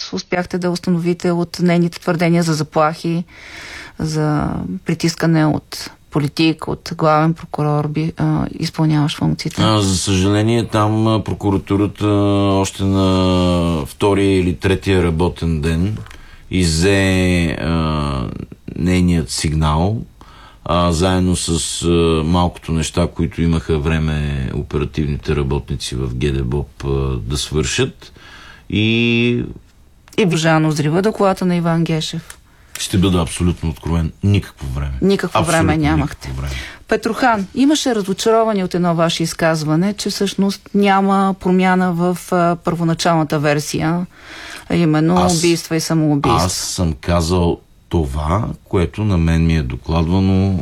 успяхте да установите от нейните твърдения за заплахи, за притискане от политик, от главен прокурор, изпълняваш функциите? За съжаление, там прокуратурата още на втория или третия работен ден иззе нейният сигнал, заедно с малкото неща, които имаха време оперативните работници в ГДБОП да свършат. И Божано взрива доклада на Иван Гешев. Ще бъда абсолютно откровен. Никакво време. Никакво време нямахте. Време. Петрохан, имаше разочарование от едно ваше изказване, че всъщност няма промяна в първоначалната версия, а именно убийства и самоубийства. Аз съм казал това, което на мен ми е докладвано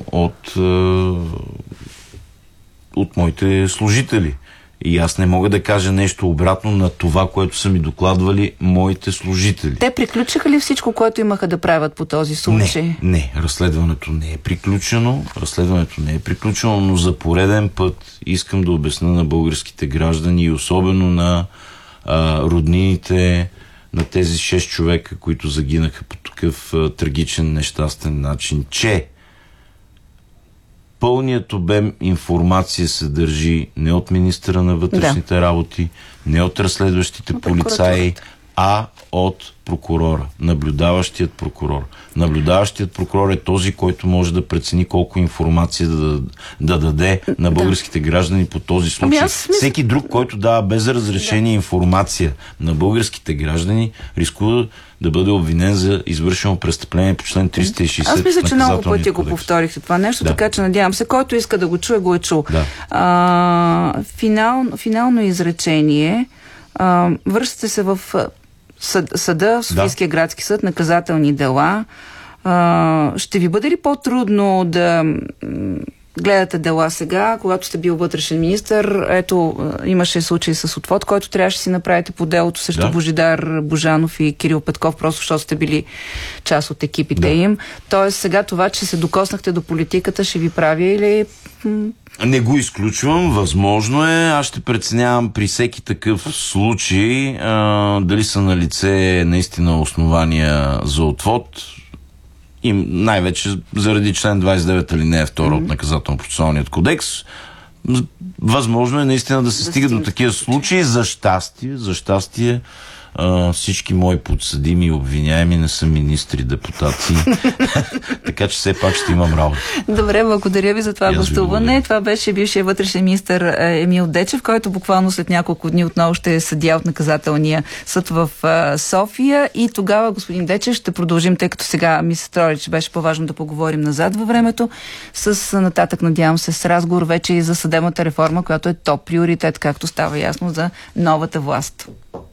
от моите служители. И аз не мога да кажа нещо обратно на това, което са ми докладвали моите служители. Те приключиха ли всичко, което имаха да правят по този случай? Не, разследването не е приключено. Но за пореден път искам да обясня на българските граждани и особено на роднините на тези 6 човека, които загинаха по такъв трагичен, нещастен начин, че пълният обем информация се държи не от министъра на вътрешните работи, не от разследващите полицаи, а от прокурора, наблюдаващият прокурор. Наблюдаващият прокурор е този, който може да прецени колко информация да даде на българските граждани по този случай. Всеки друг, който дава без разрешение информация на българските граждани, рискува да бъде обвинен за извършено престъпление по член 360. Аз мисля, че много пъти го повторихте това нещо, така че надявам се, който иска да го чуе, го е чул. Финално изречение. Връщате се в съда, Софийския градски съд, наказателни дела. Ще ви бъде ли по-трудно да гледате дела сега, когато сте бил вътрешен министър? Ето, имаше случай с отвод, който трябваше да си направите по делото срещу Божидар Божанов и Кирил Петков, просто защото сте били част от екипите им. Тоест сега това, че се докоснахте до политиката, ще ви прави или... Не го изключвам, възможно е. Аз ще преценявам при всеки такъв случай дали са на лице наистина основания за отвод. И най-вече заради член 29 алинея 2 от Наказателно-процесуалният кодекс. Възможно е наистина да се стига до такива случаи. За щастие всички мои подсъдими и обвиняеми не са министри, депутати. Така че все пак ще имам работа. Добре, благодаря ви за това гостуване. Това беше бившия вътрешен министър Емил Дечев, който буквално след няколко дни отново ще е съдия от наказателния съд в София. И тогава, господин Дечев, ще продължим, тъй като сега ми се строи, че беше по-важно да поговорим назад във времето. С нататък, надявам се, с разговор вече и за съдебната реформа, която е топ приоритет, както става ясно за новата власт.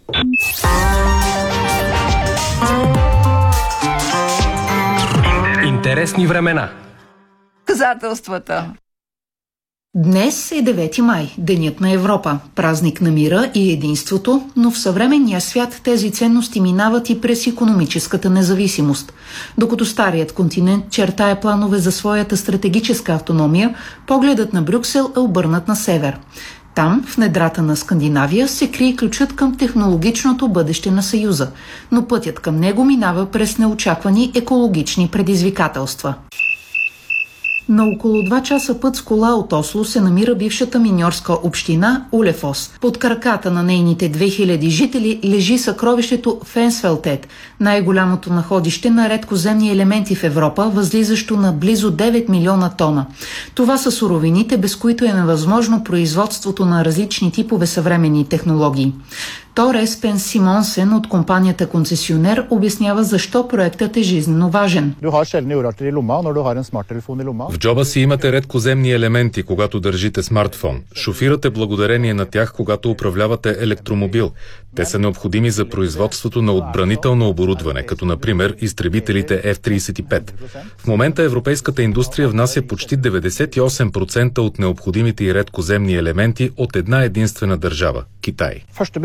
Интересни времена. Доказателствата. Днес е 9 май, Денят на Европа, празник на мира и единството, но в съвременния свят тези ценности минават и през икономическата независимост. Докато старият континент чертае планове за своята стратегическа автономия, погледът на Брюксел е обърнат на север. Там, в недрата на Скандинавия, се крие ключът към технологичното бъдеще на Съюза, но пътят към него минава през неочаквани екологични предизвикателства. На около 2 часа път с кола от Осло се намира бившата миньорска община Улефос. Под краката на нейните 2000 жители лежи съкровището Фенсфелтет, най-голямото находище на редкоземни елементи в Европа, възлизащо на близо 9 милиона тона. Това са суровините, без които е невъзможно производството на различни типове съвременни технологии. Тор Еспен Симонсен от компанията концесионер обяснява защо проектът е жизненно важен. В джоба си имате редкоземни елементи, когато държите смартфон. Шофирате благодарение на тях, когато управлявате електромобил. Те са необходими за производството на отбранително оборудване, като например изтребителите F-35. В момента европейската индустрия внася почти 98% от необходимите и редкоземни елементи от една единствена държава – Китай.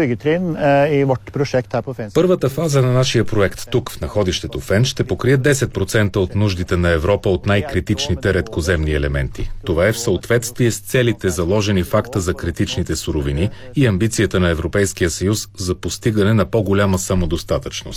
Първата фаза на нашия проект тук, в находището Фен, ще покрие 10% от нуждите на Европа от най-критичните редкоземни елементи. Това е в съответствие с целите, заложени в акта за критичните суровини и амбицията на Европейския съюз за постигане на по-голяма самодостатъчност.